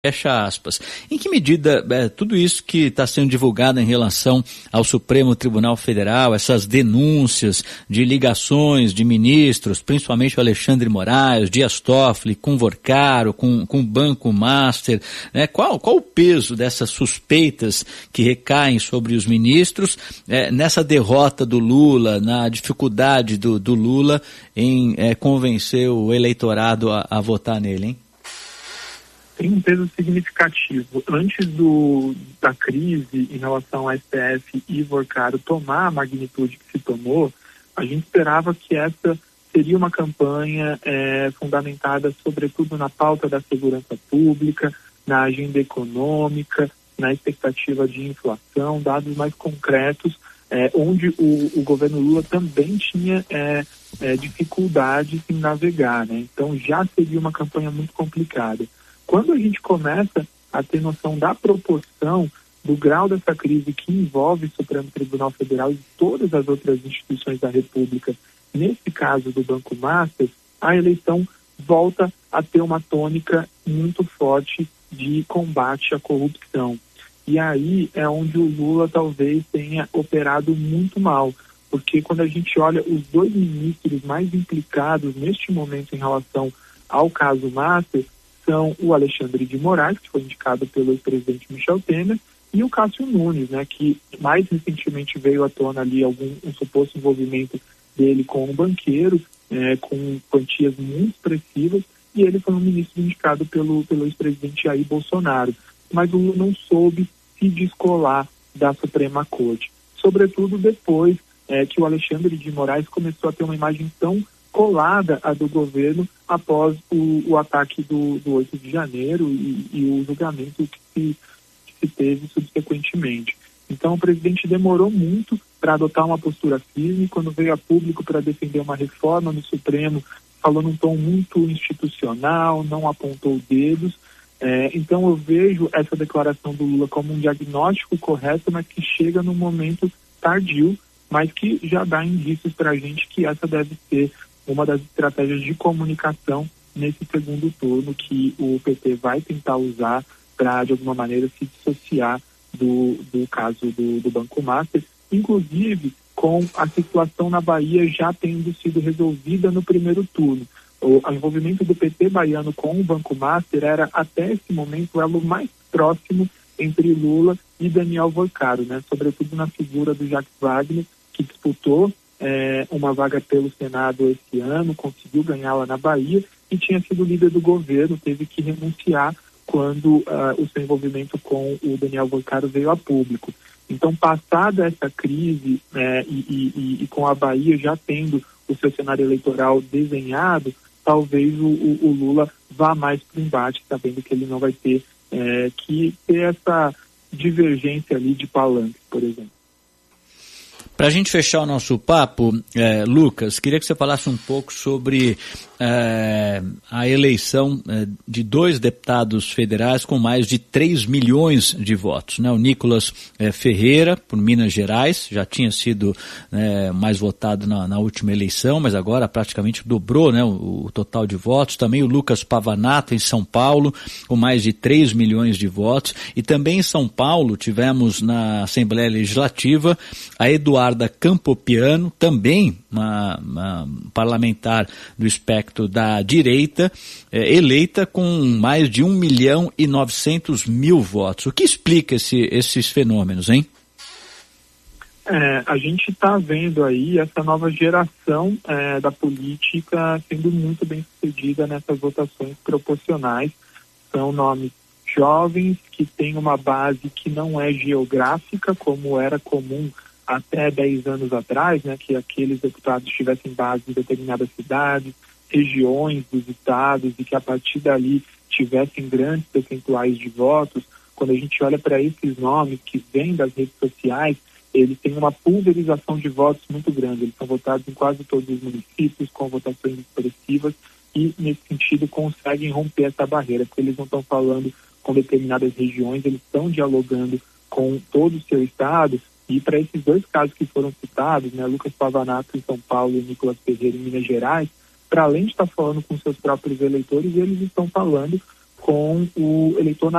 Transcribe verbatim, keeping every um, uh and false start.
Fecha aspas. Em que medida é, tudo isso que está sendo divulgado em relação ao Supremo Tribunal Federal, essas denúncias de ligações de ministros, principalmente o Alexandre Moraes, Dias Toffoli, com Vorcaro, com, com o Banco Master, né? qual, qual o peso dessas suspeitas que recaem sobre os ministros é, nessa derrota do Lula, na dificuldade do, do Lula em é, convencer o eleitorado a, a votar nele, hein? Tem um peso significativo. Antes do, da crise em relação ao S T F e Vorcaro tomar a magnitude que se tomou, a gente esperava que essa seria uma campanha é, fundamentada sobretudo na pauta da segurança pública, na agenda econômica, na expectativa de inflação, dados mais concretos, é, onde o, o governo Lula também tinha é, é, dificuldades em navegar, né? Então já seria uma campanha muito complicada. Quando a gente começa a ter noção da proporção do grau dessa crise que envolve o Supremo Tribunal Federal e todas as outras instituições da República, nesse caso do Banco Master, a eleição volta a ter uma tônica muito forte de combate à corrupção. E aí é onde o Lula talvez tenha operado muito mal, porque quando a gente olha os dois ministros mais implicados neste momento em relação ao caso Master, são o Alexandre de Moraes, que foi indicado pelo ex-presidente Michel Temer, e o Cássio Nunes, né, que mais recentemente veio à tona ali algum um suposto envolvimento dele com um banqueiro, é, com quantias muito expressivas, e ele foi um ministro indicado pelo, pelo ex-presidente Jair Bolsonaro. Mas o Lula não soube se descolar da Suprema Corte, sobretudo depois é, que o Alexandre de Moraes começou a ter uma imagem tão colada a do governo após o, o ataque do, do oito de janeiro e, e o julgamento que se, que se teve subsequentemente. Então o presidente demorou muito para adotar uma postura firme. Quando veio a público para defender uma reforma no Supremo, falou num tom muito institucional, não apontou dedos. É, então eu vejo essa declaração do Lula como um diagnóstico correto, mas que chega num momento tardio, mas que já dá indícios para a gente que essa deve ser uma das estratégias de comunicação nesse segundo turno que o P T vai tentar usar para, de alguma maneira, se dissociar do, do caso do, do Banco Master, inclusive com a situação na Bahia já tendo sido resolvida no primeiro turno. O envolvimento do P T baiano com o Banco Master era, até esse momento, o elo mais próximo entre Lula e Daniel Vorcaro, né? Sobretudo na figura do Jacques Wagner, que disputou É, uma vaga pelo Senado esse ano, conseguiu ganhar lá na Bahia e tinha sido líder do governo, teve que renunciar quando uh, o seu envolvimento com o Daniel Vorcaro veio a público. Então, passada essa crise é, e, e, e com a Bahia já tendo o seu cenário eleitoral desenhado, talvez o, o, o Lula vá mais para o embate, sabendo que ele não vai ter é, que ter essa divergência ali de palanque, por exemplo. Para a gente fechar o nosso papo, eh, Lucas, queria que você falasse um pouco sobre eh, a eleição eh, de dois deputados federais com mais de três milhões de votos, né? O Nicolas eh, Ferreira, por Minas Gerais, já tinha sido eh, mais votado na, na última eleição, mas agora praticamente dobrou, né, o, o total de votos. Também o Lucas Pavanato, em São Paulo, com mais de três milhões de votos. E também em São Paulo tivemos na Assembleia Legislativa a Eduarda Campopiano, também uma, uma parlamentar do espectro da direita, é, eleita com mais de um milhão e novecentos mil votos. O que explica esse, esses fenômenos, hein? É, a gente está vendo aí essa nova geração é, da política sendo muito bem sucedida nessas votações proporcionais. São nomes jovens que têm uma base que não é geográfica, como era comum até dez anos atrás, né, que aqueles deputados tivessem base em determinadas cidades, regiões dos estados e que a partir dali tivessem grandes percentuais de votos. Quando a gente olha para esses nomes que vêm das redes sociais, eles têm uma pulverização de votos muito grande. Eles são votados em quase todos os municípios, com votações expressivas, e nesse sentido conseguem romper essa barreira, porque eles não estão falando com determinadas regiões, eles estão dialogando com todo o seu estado. E para esses dois casos que foram citados, né, Lucas Pavanato em São Paulo e Nicolas Ferreira em Minas Gerais, para além de estar falando com seus próprios eleitores, eles estão falando com com o eleitor